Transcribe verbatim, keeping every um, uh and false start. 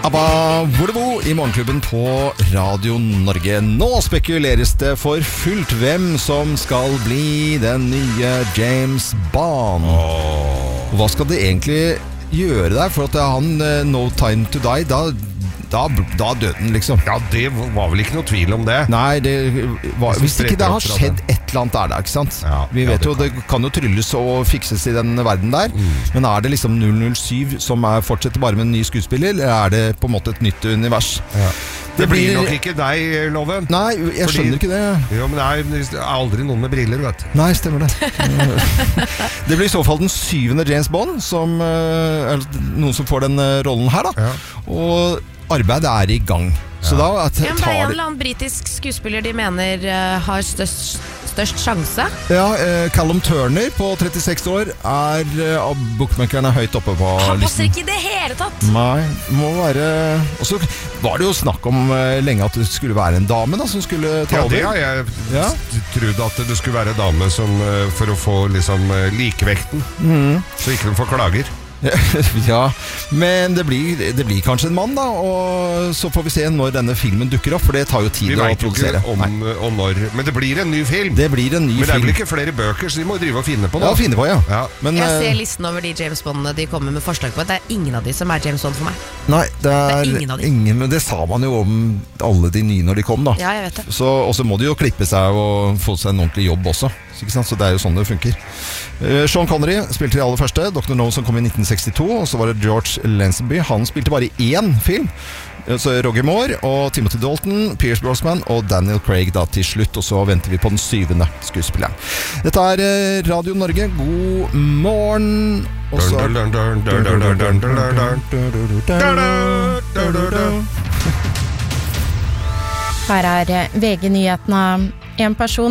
ABBA Volvo i Morgenklubben på Radio Norge. Nå spekuleres det for fullt hvem som skal bli den nye James Bond. Oh. Hva skal det egentlig gjøre der? For at han, No Time to Die, da... Da, da døde den liksom. Ja, det var vel ikke noe tvil om det. Nei, det var, hvis ikke det har skjedd et eller annet der, ikke sant? Ja, vi vet ja, det jo, det kan jo trylles og fikses i den verden der, mm. men er det liksom null null syv som er, fortsetter bare med en ny skuespiller, eller er det på en måte et nytt univers? Ja. Det, det blir nok ikke deg, Loven. Nei, jeg Fordi, skjønner ikke det. Jo, men det er aldri noen med briller, vet du. Nei, stemmer det. Det blir i så fall den syvende James Bond, som, er noen som får den rollen her da. Ja. Og arbeidet er i gang. Så ja. da tar det er en eller annen britisk skuespiller de mener uh, har størst, størst sjanse. Ja, uh, Callum Turner på trettiseks år er uh, av bookmakerne høyt oppe på Han listen. passer ikke i det hele tatt. Nei, må være... Og så var det jo snakk om uh, lenge at det skulle være en dame da, som skulle ta over. Ja, det har jeg ja. trodd at det skulle være en dame som, uh, for å få liksom uh, likevekten. Mm. Så ikke de får klager. Ja, men det blir, det blir kanskje en mann da, og så får vi se når denne filmen dukker opp, for det tar jo tid å produsere. Vi vet jo ikke om, om når, men det blir en ny film. Det blir en ny film. Men det er vel ikke flere bøker, så de må drive og finne på det. Ja, finne på, ja. ja. Men, jeg ser listen over de James Bondene de kommer med forslag på. Det er ingen av de som er James Bond for meg. Nei, det er, det er ingen av de. Ingen, men det sa man jo om alle de nye når de kom da. Ja, jeg vet det. Så, og så må de jo klippe seg og få seg en ordentlig jobb også. Ikke sant? Så det er jo sånn det funker. uh, Sean Connery spilte de aller første, doktor No som kom i nitten sekstito, og så var det George Lazenby. Han spilte bare i én film. Så Roger Moore og Timothy Dalton, Pierce Brosnan og Daniel Craig da til slutt. Og så venter vi på den syvende skuespilleren. Dette er uh, Radio Norge. God morgen. Og så her er V G-nyhetene. En person